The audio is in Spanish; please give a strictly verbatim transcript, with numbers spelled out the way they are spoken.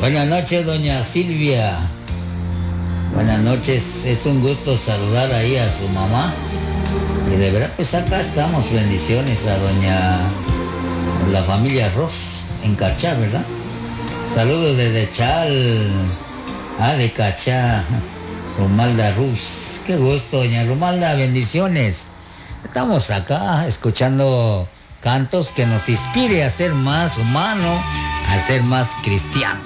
Buenas noches, doña Silvia. Buenas noches, es un gusto saludar ahí a su mamá. Y de verdad, pues acá estamos, bendiciones a doña, la familia Ross, en Cachá, ¿verdad? Saludos desde Chal, ah, de Cachá, Romalda Ruz. Qué gusto, doña Romalda, bendiciones. Estamos acá escuchando cantos que nos inspire a ser más humano, a ser más cristiano.